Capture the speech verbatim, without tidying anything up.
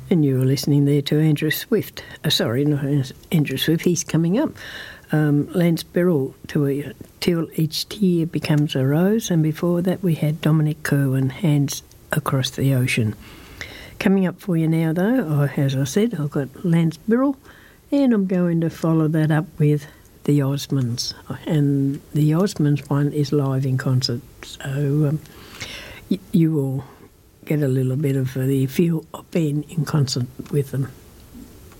And you were listening there to Andrew Swift. Uh, sorry, not Andrew Swift, he's coming up. Um, Lance Birrell, to a, Till Each Tear Becomes a Rose, and before that we had Dominic Kerwin, Hands Across the Ocean. Coming up for you now, though, as I said, I've got Lance Birrell, and I'm going to follow that up with the Osmonds. And the Osmonds one is live in concert, so um, y- you will get a little bit of the feel of being in concert with them.